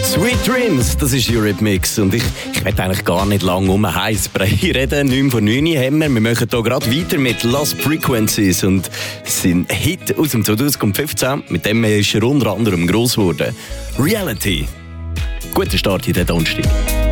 Sweet Dreams, das ist Eurythmics und ich will eigentlich gar nicht lange um Heißbrei reden. 9 vor 9 haben wir. Wir machen hier gerade weiter mit Lost Frequencies und sein Hit aus dem 2015. Mit dem ist er unter anderem gross geworden. Reality. Guter Start in den Donnerstag.